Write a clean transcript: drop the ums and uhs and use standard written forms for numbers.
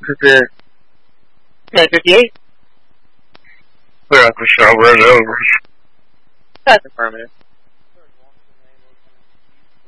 Prepare. 1058? Clear out the shower and over. That's affirmative.